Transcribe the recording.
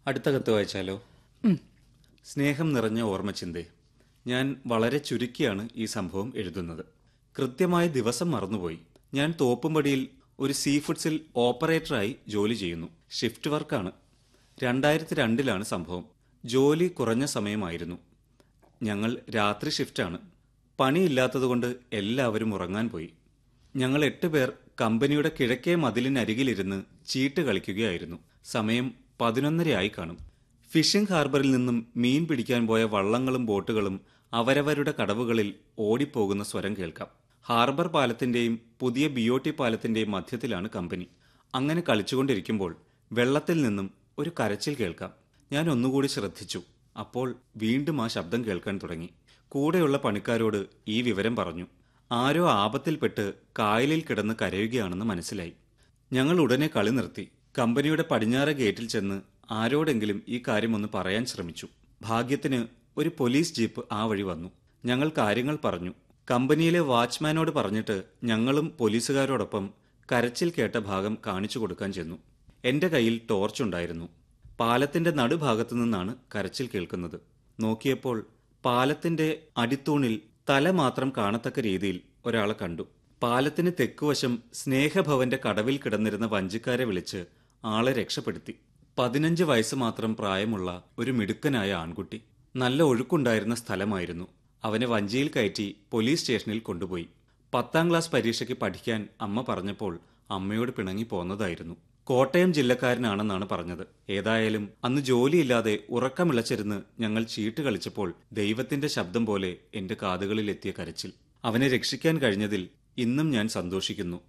അടുത്ത കത്ത് വായിച്ചാലോ? ഉം. സ്നേഹം നിറഞ്ഞ ഓർമ്മച്ചിന്തേ, ഞാൻ വളരെ ചുരുക്കിയാണ് ഈ സംഭവം എഴുതുന്നത്. കൃത്യമായ ദിവസം മറന്നുപോയി. ഞാൻ തോപ്പുംപടിയിൽ ഒരു സീ ഫുഡ്സിൽ ഓപ്പറേറ്ററായി ജോലി ചെയ്യുന്നു. ഷിഫ്റ്റ് വർക്കാണ്. 2002 സംഭവം. ജോലി കുറഞ്ഞ സമയമായിരുന്നു. ഞങ്ങൾ രാത്രി ഷിഫ്റ്റാണ്. പണിയില്ലാത്തതുകൊണ്ട് എല്ലാവരും ഉറങ്ങാൻ പോയി. ഞങ്ങൾ 8 പേർ കമ്പനിയുടെ കിഴക്കേ മതിലിനരികിലിരുന്ന് ചീട്ട് കളിക്കുകയായിരുന്നു. സമയം 11:30 കാണും. ഫിഷിംഗ് ഹാർബറിൽ നിന്നും മീൻ പിടിക്കാൻ പോയ വള്ളങ്ങളും ബോട്ടുകളും അവരവരുടെ കടവുകളിൽ ഓടിപ്പോകുന്ന സ്വരം കേൾക്കാം. ഹാർബർ പാലത്തിന്റെയും പുതിയ BOT പാലത്തിന്റെയും മധ്യത്തിലാണ് കമ്പനി. അങ്ങനെ കളിച്ചുകൊണ്ടിരിക്കുമ്പോൾ വെള്ളത്തിൽ നിന്നും ഒരു കരച്ചിൽ കേൾക്കാം. ഞാൻ ഒന്നുകൂടി ശ്രദ്ധിച്ചു. അപ്പോൾ വീണ്ടും ആ ശബ്ദം കേൾക്കാൻ തുടങ്ങി. കൂടെയുള്ള പണിക്കാരോട് ഈ വിവരം പറഞ്ഞു. ആരോ ആപത്തിൽപ്പെട്ട് കായലിൽ കിടന്ന് കരയുകയാണെന്ന് മനസ്സിലായി. ഞങ്ങൾ ഉടനെ കളി നിർത്തി. കമ്പനിയുടെ പടിഞ്ഞാറെ ഗേറ്റിൽ ചെന്ന് ആരോടെങ്കിലും ഈ കാര്യമൊന്ന് പറയാൻ ശ്രമിച്ചു. ഭാഗ്യത്തിന് ഒരു പോലീസ് ജീപ്പ് ആ വഴി വന്നു. ഞങ്ങൾ കാര്യങ്ങൾ പറഞ്ഞു. കമ്പനിയിലെ വാച്ച്മാനോട് പറഞ്ഞിട്ട് ഞങ്ങളും പോലീസുകാരോടൊപ്പം കരച്ചിൽ കേട്ട ഭാഗം കാണിച്ചു കൊടുക്കാൻ ചെന്നു. എന്റെ കയ്യിൽ ടോർച്ചുണ്ടായിരുന്നു. പാലത്തിന്റെ നടുഭാഗത്തു നിന്നാണ് കരച്ചിൽ കേൾക്കുന്നത്. നോക്കിയപ്പോൾ പാലത്തിന്റെ അടിത്തൂണിൽ തല മാത്രം കാണത്തക്ക രീതിയിൽ ഒരാളെ കണ്ടു. പാലത്തിന് തെക്കുവശം സ്നേഹഭവന്റെ കടവിൽ കിടന്നിരുന്ന വഞ്ചിക്കാരെ വിളിച്ച് ആളെ രക്ഷപ്പെടുത്തി. 15 വയസ്സ് മാത്രം പ്രായമുള്ള ഒരു മിടുക്കനായ ആൺകുട്ടി. നല്ല ഒഴുക്കുണ്ടായിരുന്ന സ്ഥലമായിരുന്നു. അവനെ വഞ്ചിയിൽ കയറ്റി പോലീസ് സ്റ്റേഷനിൽ കൊണ്ടുപോയി. 10ാം ക്ലാസ് പരീക്ഷയ്ക്ക് പഠിക്കാൻ അമ്മ പറഞ്ഞപ്പോൾ അമ്മയോട് പിണങ്ങി പോന്നതായിരുന്നു. കോട്ടയം ജില്ലക്കാരനാണെന്നാണ് പറഞ്ഞത്. ഏതായാലും അന്ന് ജോലിയില്ലാതെ ഉറക്കമിളച്ചിരുന്ന് ഞങ്ങൾ ചീട്ട് കളിച്ചപ്പോൾ ദൈവത്തിന്റെ ശബ്ദം പോലെ എന്റെ കാതുകളിലെത്തിയ കരച്ചിൽ. അവനെ രക്ഷിക്കാൻ കഴിഞ്ഞതിൽ ഇന്നും ഞാൻ സന്തോഷിക്കുന്നു.